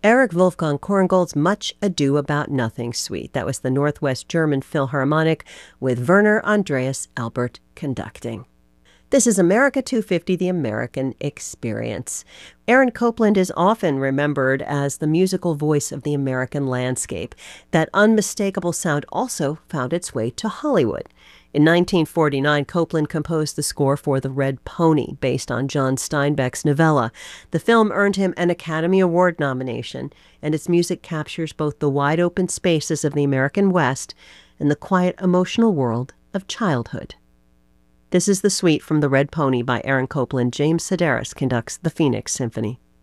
Erich Wolfgang Korngold's Much Ado About Nothing Suite. That was the Northwest German Philharmonic with Werner Andreas Albert conducting. This is America 250, the American Experience. Aaron Copland is often remembered as the musical voice of the American landscape. That unmistakable sound also found its way to Hollywood. In 1949, Copland composed the score for The Red Pony, based on John Steinbeck's novella. The film earned him an Academy Award nomination, and its music captures both the wide-open spaces of the American West and the quiet, emotional world of childhood. This is the suite from The Red Pony by Aaron Copland. James Sedaris conducts the Phoenix Symphony.